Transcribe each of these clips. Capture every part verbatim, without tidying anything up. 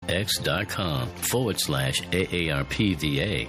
x.com forward slash AARPVA.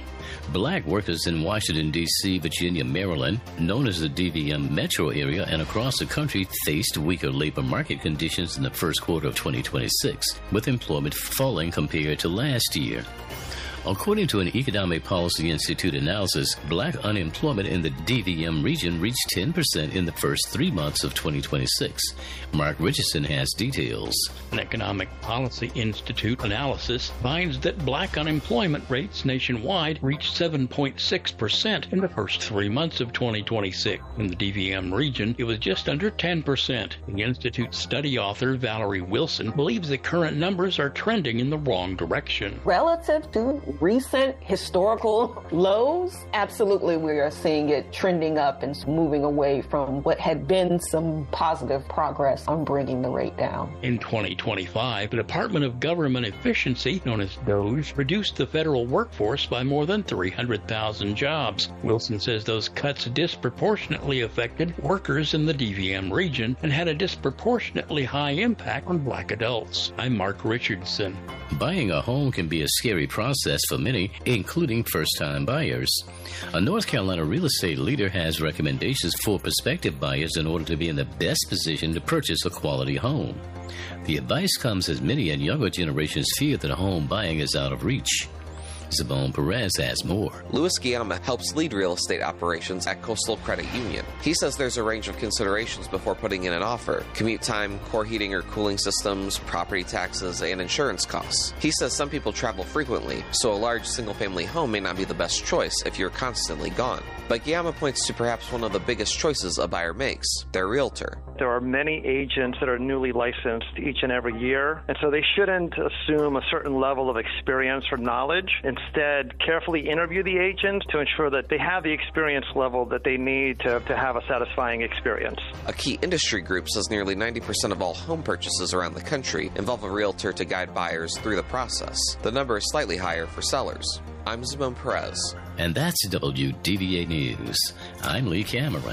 Black workers in Washington, D C, Virginia, Maryland, known as the D V M metro area, and across the country faced weaker labor market conditions in the first quarter of twenty twenty-six, with employment falling compared to last year. According to an Economic Policy Institute analysis, black unemployment in the D V M region reached ten percent in the first three months of twenty twenty-six. Mark Richardson has details. An Economic Policy Institute analysis finds that black unemployment rates nationwide reached seven point six percent in the first three months of twenty twenty-six. In the D V M region, it was just under ten percent. The Institute's study author, Valerie Wilson, believes the current numbers are trending in the wrong direction. Relative to recent historical lows, absolutely we are seeing it trending up and moving away from what had been some positive progress on bringing the rate down. In twenty twenty-five, the Department of Government Efficiency, known as DOGE, reduced the federal workforce by more than three hundred thousand jobs. Wilson says those cuts disproportionately affected workers in the D V M region and had a disproportionately high impact on black adults. I'm Mark Richardson. Buying a home can be a scary process for many, including first-time buyers. A North Carolina real estate leader has recommendations for prospective buyers in order to be in the best position to purchase a quality home. The advice comes as many and younger generations fear that home buying is out of reach. Simone Perez has more. Louis Guillama helps lead real estate operations at Coastal Credit Union. He says there's a range of considerations before putting in an offer: commute time, core heating or cooling systems, property taxes, and insurance costs. He says some people travel frequently, so a large single-family home may not be the best choice if you're constantly gone. But Guillama points to perhaps one of the biggest choices a buyer makes: their realtor. There are many agents that are newly licensed each and every year, and so they shouldn't assume a certain level of experience or knowledge. Instead, carefully interview the agent to ensure that they have the experience level that they need to, to have a satisfying experience. A key industry group says nearly ninety percent of all home purchases around the country involve a realtor to guide buyers through the process. The number is slightly higher for sellers. I'm Simone Perez. And that's W D V A News. I'm Lee Cameron.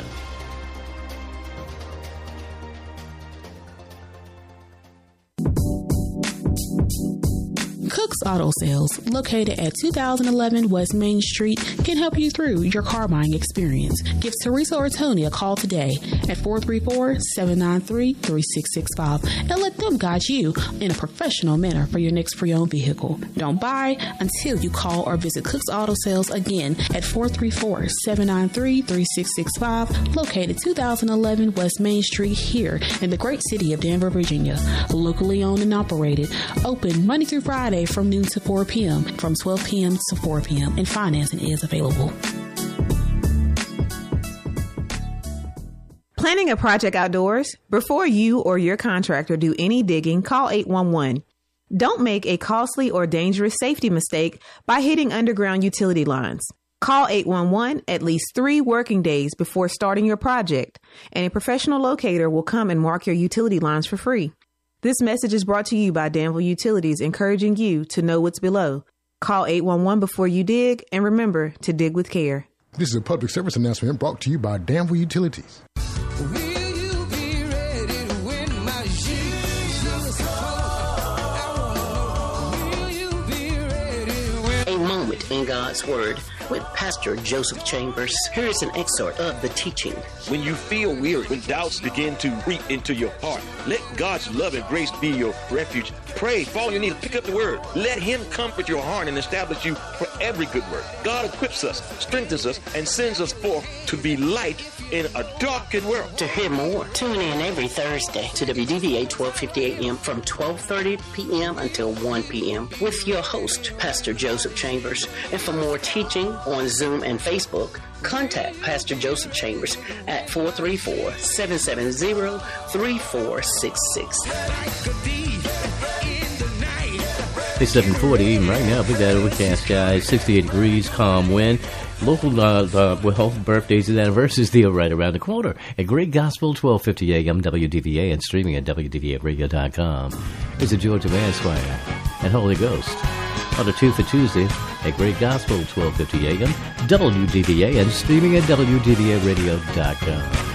Cook's Auto Sales, located at two thousand eleven West Main Street, can help you through your car buying experience. Give Teresa or Tony a call today at four three four, seven nine three, three six six five and let them guide you in a professional manner for your next pre-owned vehicle. Don't buy until you call or visit Cook's Auto Sales again at four three four, seven nine three, three six six five, located two thousand eleven West Main Street here in the great city of Danvers, Virginia. Locally owned and operated. Open Monday through Friday from noon to four p.m., from twelve p.m. to four p.m., and financing is available. Planning a project outdoors? Before you or your contractor do any digging, call eight one one. Don't make a costly or dangerous safety mistake by hitting underground utility lines. Call eight one one at least three working days before starting your project, and a professional locator will come and mark your utility lines for free. This message is brought to you by Danville Utilities, encouraging you to know what's below. Call eight one one before you dig, and remember to dig with care. This is a public service announcement brought to you by Danville Utilities. Will you be ready when my Jesus calls? Will you be ready when... A Moment in God's Word with Pastor Joseph Chambers. Here is an excerpt of the teaching. When you feel weary, when doubts begin to creep into your heart, let God's love and grace be your refuge. Pray, fall on your knees, pick up the word. Let him comfort your heart and establish you for every good work. God equips us, strengthens us, and sends us forth to be light in a darkened world. To hear more, tune in every Thursday to W D V A twelve fifty A M from twelve thirty p.m. until one p.m. with your host, Pastor Joseph Chambers. And for more teaching on Zoom and Facebook, contact Pastor Joseph Chambers at four three four, seven seven zero, three four six six. It's seven forty right now. We got overcast skies, sixty-eight degrees, calm wind. Local uh, uh, well, birthdays and anniversaries deal right around the corner. A Great Gospel, twelve fifty A M W D V A, and streaming at W D V A radio dot com. It's a Georgia Mansquire and Holy Ghost. On the two for Tuesday, A Great Gospel, twelve fifty A M W D V A, and streaming at W D V A radio dot com.